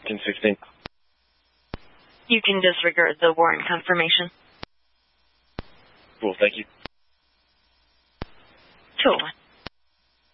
10/16. You can disregard the warrant confirmation. Cool, thank you. 201.